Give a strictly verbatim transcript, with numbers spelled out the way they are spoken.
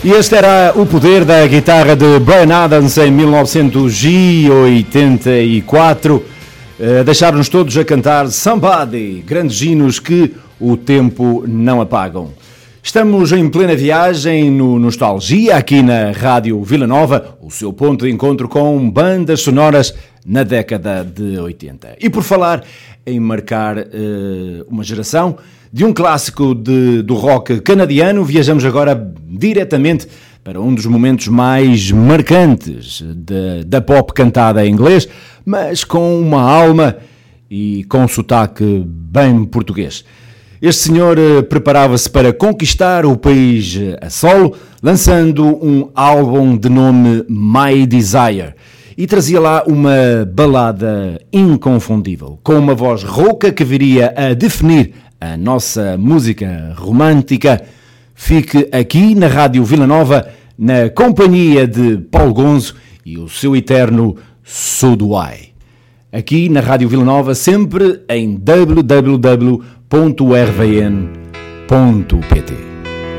E este era o poder da guitarra de Bryan Adams em mil novecentos e oitenta e quatro. Uh, deixar-nos todos a cantar Somebody, grandes hinos que o tempo não apagam. Estamos em plena viagem no Nostalgia, aqui na Rádio Vila Nova, o seu ponto de encontro com bandas sonoras na década de oitenta. E por falar em marcar uh, uma geração, de um clássico de, do rock canadiano, viajamos agora diretamente para um dos momentos mais marcantes de, da pop cantada em inglês, mas com uma alma e com um sotaque bem português. Este senhor preparava-se para conquistar o país a solo, lançando um álbum de nome My Desire, e trazia lá uma balada inconfundível, com uma voz rouca que viria a definir a nossa música romântica. Fique aqui na Rádio Vila Nova, na companhia de Paulo Gonzo e o seu eterno So Do I. Aqui na Rádio Vila Nova, sempre em w w w ponto r v n ponto p t.